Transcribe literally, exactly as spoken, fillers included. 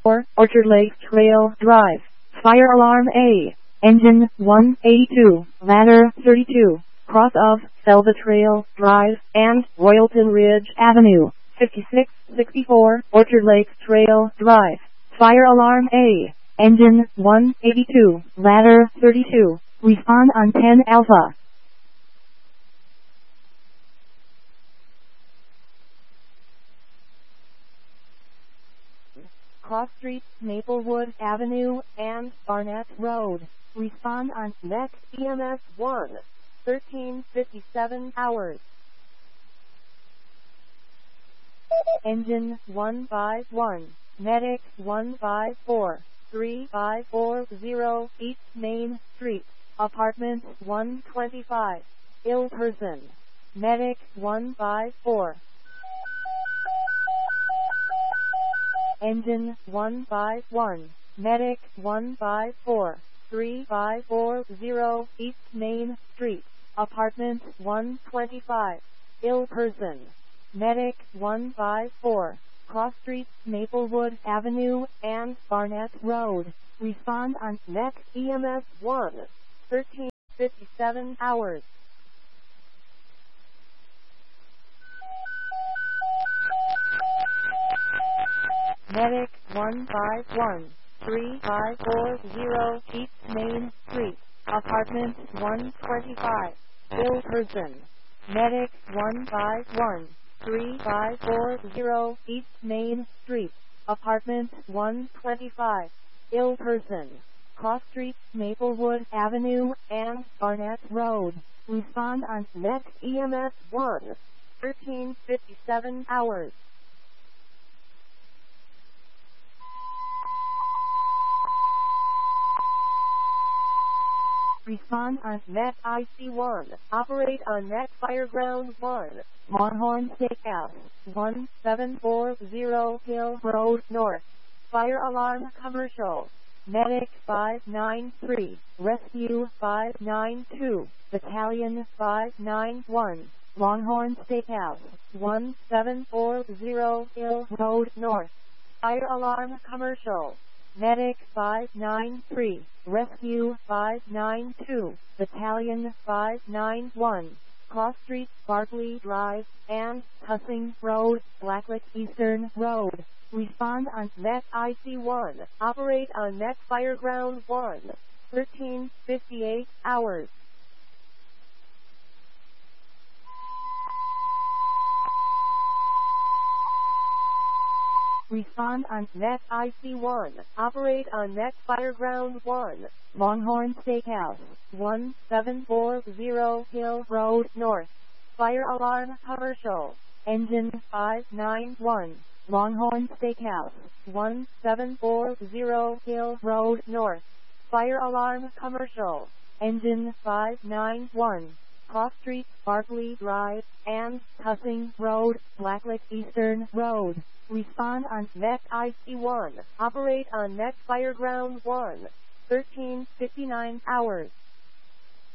four, Orchard Lake Trail Drive. Fire alarm A. Engine one eighty-two, ladder thirty-two, cross of Selva Trail Drive and Royalton Ridge Avenue, fifty-six sixty-four, Orchard Lake Trail Drive. Fire alarm A. Engine one eighty-two, ladder thirty-two, respond on ten Alpha. Cross Street, Maplewood Avenue, and Barnett Road. Respond on next E M S one, thirteen fifty-seven hours. Engine one five one, Medic one five four, three five four zero, East Main Street, Apartment one twenty-five, ill person. Medic one five four. Engine one five one, Medic one five four, three five four zero, East Main Street, Apartment one twenty-five, ill person. Medic one five four, Cross Street, Maplewood Avenue, and Barnett Road. Respond on next E M S one, thirteen fifty-seven hours. Medic one five one, three five four zero, East Main Street, Apartment one twenty-five, ill person. Medic one five one, three five four zero, East Main Street, Apartment one twenty-five, ill person. Cross Street, Maplewood Avenue, and Barnett Road. Respond on next E M S one, thirteen fifty-seven hours. Respond on Net I C one. Operate on Net Fireground one. Longhorn Steakhouse, one seven four zero Hill Road North. Fire alarm commercial. Medic five nine three. Rescue five nine two. Battalion five nine one. Longhorn Steakhouse, one seven four zero Hill Road North. Fire alarm commercial. Medic five nine three, Rescue five nine two, Battalion five nine one, Cross Street, Barkley Drive, and Cussing Road, Blacklick Eastern Road. Respond on Net I C one. Operate on Net Fireground one, thirteen fifty-eight hours. Respond on Net I C one. Operate on Net Fireground one. Longhorn Steakhouse, one seven four zero Hill Road North. Fire alarm commercial. Engine five nine one. Longhorn Steakhouse, one seven four zero Hill Road North. Fire alarm commercial. Engine five nine one. Cross Street, Barkley Drive, and Cussing Road, Blacklick Eastern Road. Respond on Net I C one. Operate on Net Fireground one, thirteen fifty-nine hours.